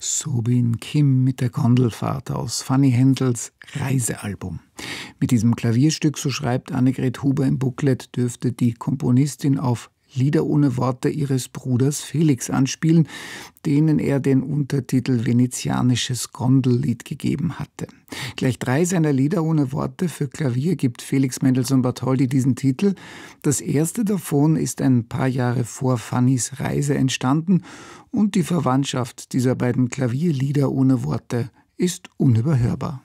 Soobin Kim mit der Gondelfahrt aus Fanny Hendels Reisealbum. Mit diesem Klavierstück, so schreibt Annegret Huber im Booklet, dürfte die Komponistin auf Lieder ohne Worte ihres Bruders Felix anspielen, denen er den Untertitel Venezianisches Gondellied gegeben hatte. Gleich 3 seiner Lieder ohne Worte für Klavier gibt Felix Mendelssohn Bartholdy diesen Titel. Das erste davon ist ein paar Jahre vor Fannys Reise entstanden und die Verwandtschaft dieser beiden Klavierlieder ohne Worte ist unüberhörbar.